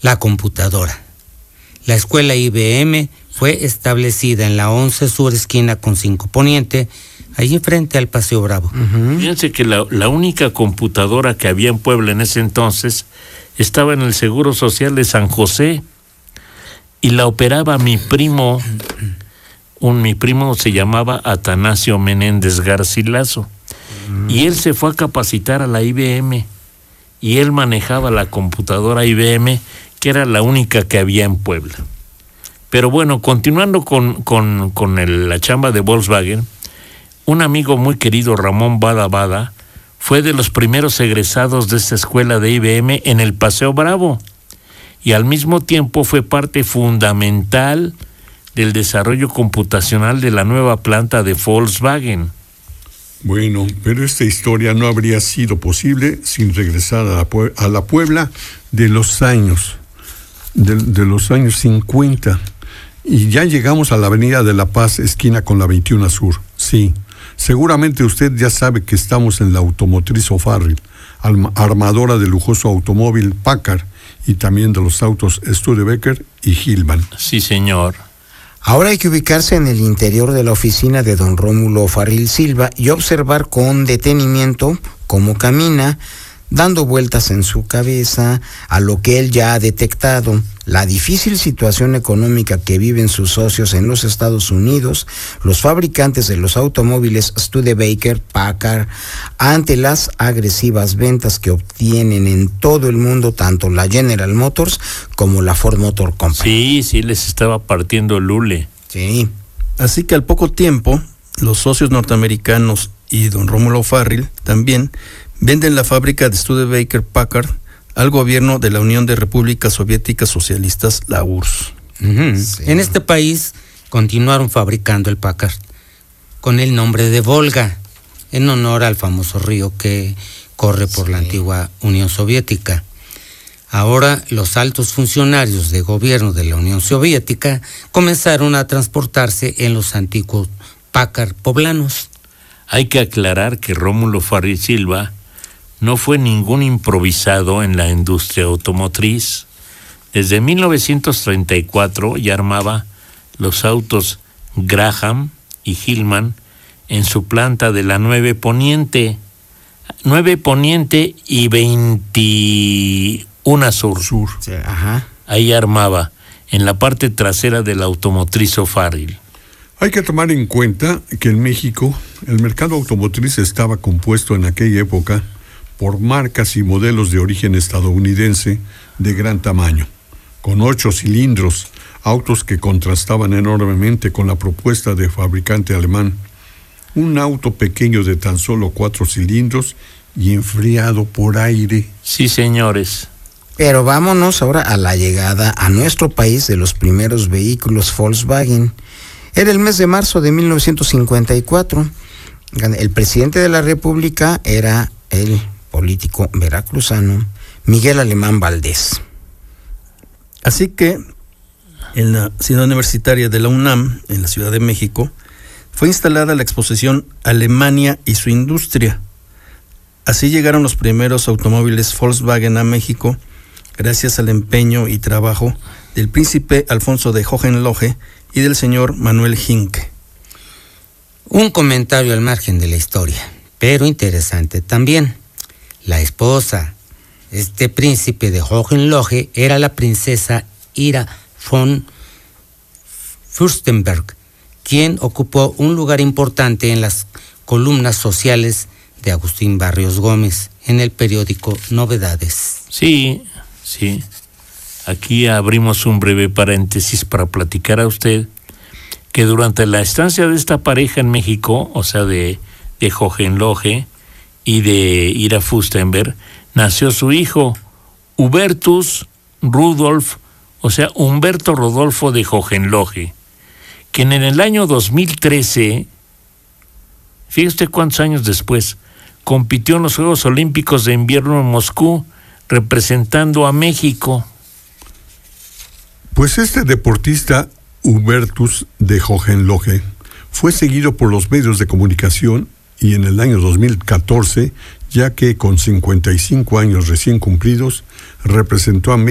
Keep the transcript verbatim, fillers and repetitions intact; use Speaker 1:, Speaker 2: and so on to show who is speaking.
Speaker 1: la computadora. La escuela I B M fue establecida en la once Sur esquina con cinco Poniente, allí frente al Paseo Bravo.
Speaker 2: Uh-huh. Fíjense que la, la única computadora que había en Puebla en ese entonces estaba en el Seguro Social de San José y la operaba mi primo. Un, mi primo se llamaba Atanasio Menéndez Garcilaso. Uh-huh. Y él se fue a capacitar a la I B M y él manejaba la computadora I B M, que era la única que había en Puebla. Pero bueno, continuando con, con, con el, la chamba de Volkswagen, un amigo muy querido, Ramón Bada Bada, fue de los primeros egresados de esta escuela de I B M en el Paseo Bravo, y al mismo tiempo fue parte fundamental del desarrollo computacional de la nueva planta de Volkswagen.
Speaker 3: Bueno, pero esta historia no habría sido posible sin regresar a la, a la Puebla de los años, de, de los años cincuenta. Y ya llegamos a la Avenida de La Paz, esquina con la veintiuno Sur. Sí, seguramente usted ya sabe que estamos en la automotriz O'Farrill, armadora del lujoso automóvil Packard y también de los autos Studebaker y Hillman.
Speaker 2: Sí, señor.
Speaker 4: Ahora hay que ubicarse en el interior de la oficina de don Rómulo Farril Silva y observar con detenimiento cómo camina, dando vueltas en su cabeza a lo que él ya ha detectado, la difícil situación económica que viven sus socios en los Estados Unidos, los fabricantes de los automóviles Studebaker, Packard, ante las agresivas ventas que obtienen en todo el mundo, tanto la General Motors como la Ford Motor Company.
Speaker 2: Sí, sí, les estaba partiendo el hule.
Speaker 4: Sí.
Speaker 5: Así que al poco tiempo, los socios norteamericanos y don Rómulo Farril también venden la fábrica de Studebaker Packard al gobierno de la Unión de Repúblicas Soviéticas Socialistas, la U R S S.
Speaker 1: Uh-huh. Sí. En este país continuaron fabricando el Packard con el nombre de Volga, en honor al famoso río que corre por sí. la antigua Unión Soviética. Ahora los altos funcionarios de gobierno de la Unión Soviética comenzaron a transportarse en los antiguos Packard poblanos.
Speaker 2: Hay que aclarar que Rómulo Farril Silva no fue ningún improvisado en la industria automotriz. Desde mil novecientos treinta y cuatro ya armaba los autos Graham y Hillman en su planta de la nueve Poniente, nueve Poniente y veintiuno Sur.
Speaker 4: Sur. Sí, ajá.
Speaker 2: Ahí armaba, en la parte trasera de la automotriz O'Farrill.
Speaker 3: Hay que tomar en cuenta que en México el mercado automotriz estaba compuesto en aquella época por marcas y modelos de origen estadounidense de gran tamaño, con ocho cilindros, autos que contrastaban enormemente con la propuesta de fabricante alemán. Un auto pequeño de tan solo cuatro cilindros y enfriado por aire.
Speaker 2: Sí, señores.
Speaker 4: Pero vámonos ahora a la llegada a nuestro país de los primeros vehículos Volkswagen. Era el mes de marzo de mil novecientos cincuenta y cuatro. El presidente de la República era el político veracruzano Miguel Alemán Valdés.
Speaker 5: Así que en la ciudad universitaria de la UNAM, en la Ciudad de México, fue instalada la exposición Alemania y su industria. Así llegaron los primeros automóviles Volkswagen a México, gracias al empeño y trabajo del príncipe Alfonso de Hohenlohe y del señor Manuel Hinke.
Speaker 1: Un comentario al margen de la historia, pero interesante también. La esposa, este príncipe de Hohenlohe, era la princesa Ira von Fürstenberg, quien ocupó un lugar importante en las columnas sociales de Agustín Barrios Gómez en el periódico Novedades.
Speaker 2: Sí, sí. Aquí abrimos un breve paréntesis para platicar a usted que durante la estancia de esta pareja en México, o sea, de, de Hohenlohe y de Ira Fürstenberg, nació su hijo, Hubertus Rudolf, o sea, Humberto Rodolfo de Hohenlohe, quien en el año dos mil trece, fíjese cuántos años después, compitió en los Juegos Olímpicos de Invierno en Moscú, representando a México.
Speaker 3: Pues este deportista, Hubertus de Hohenlohe, fue seguido por los medios de comunicación y en el año dos mil catorce, ya que con cincuenta y cinco años recién cumplidos, representó a México